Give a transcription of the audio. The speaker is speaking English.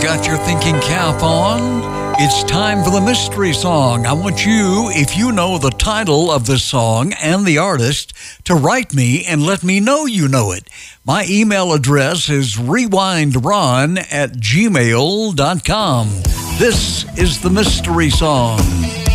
got your thinking cap on? It's time for the mystery song. I want you, if you know the title of the song and the artist, to write me and let me know you know it. My email address is rewindron@gmail.com. This is the mystery song.